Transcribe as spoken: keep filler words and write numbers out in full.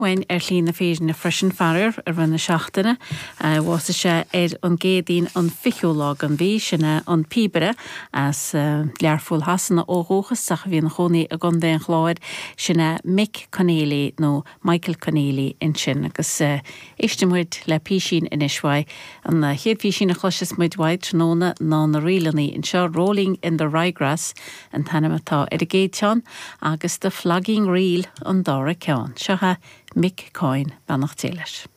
Wain er lín na féidir na freisin farir ar bhna seachtainna, was sé ar an gédaín an fichiúlág an bhí sinna an píbere as learfúil hasanna óróchas sach bhí an chonaí a gondéin chláir sinna Mick Connelly nó Michael Connelly in sin agus istemuid le písín in ishaid an chéad písín a chluisis muid waid tróna ná na rialaní in seo Rolling in the Ryegrass an tanamatá ar a géiteán agus de flagging reel an dára ceán. Seocha Mick Coyne bannach téiles.